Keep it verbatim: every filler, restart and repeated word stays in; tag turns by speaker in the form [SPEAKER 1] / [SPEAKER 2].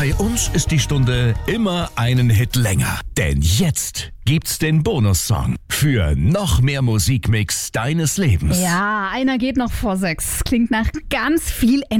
[SPEAKER 1] Bei uns ist die Stunde immer einen Hit länger. Denn jetzt gibt's den Bonussong für noch mehr Musikmix deines Lebens.
[SPEAKER 2] Ja, einer geht noch vor sechs. Klingt nach ganz viel